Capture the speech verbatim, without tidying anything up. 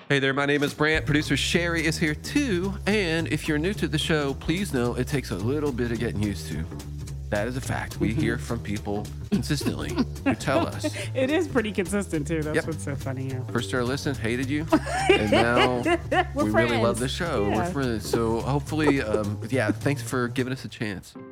Hey there, my name is Brant. Producer Sherry is here too. And if you're new to the show, please know it takes a little bit of getting used to. That is a fact. We hear from people consistently who tell us. It is pretty consistent too. That's Yep. what's so funny. Yeah. First started listening, hated you, and now We're we really love the friends. show. Yeah. We're friends. So hopefully, um, yeah, thanks for giving us a chance.